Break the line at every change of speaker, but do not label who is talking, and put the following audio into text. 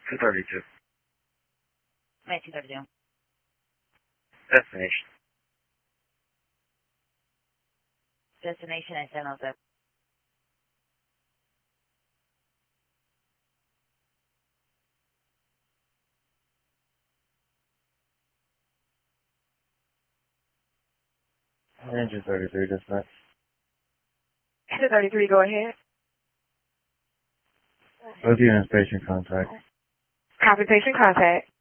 232.
232.
Destination.
Destination is San Jose.
Engine 33, dispatch.
233, go ahead.
Both units, patient contact.
Copy, patient contact.